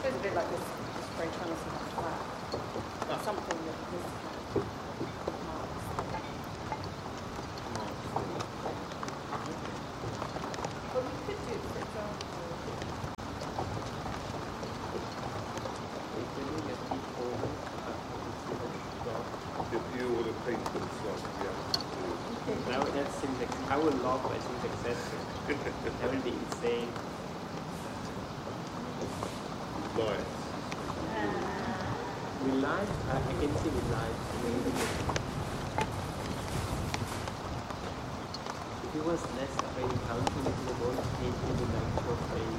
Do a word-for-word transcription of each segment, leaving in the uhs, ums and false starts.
suppose a bit like this, this spray trying to see flat. Like something that this marks. Well, we could do, for example. If you would have painted stuff, yeah. Now that seems like I would love but it seems excessive. That would be insane. Light. With light, I, I can see with light. If it was less of a counting into the ball, it would like to fade.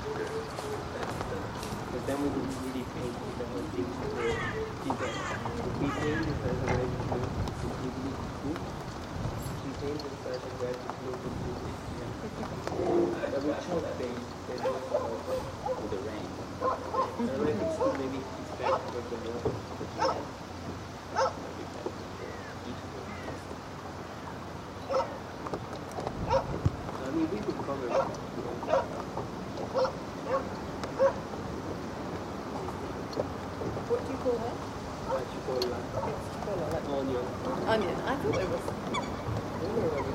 Because then we would really paint the whole thing to the detail. If we paint the first red blue, it's completely blue. If we paint the first red blue, completely yeah. That would show paint the with the rain. I like it still maybe it's better for the more. I mean, we could cover it. What do you call her? Uh, chipotle. Chipotle, like Onion. onion. I thought it was.